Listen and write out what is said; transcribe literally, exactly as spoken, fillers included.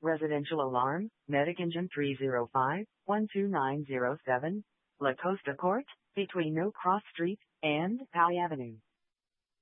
Residential alarm, Medic Engine three zero five, one two nine zero seven, La Costa Court, between No Cross Street and Poway Avenue.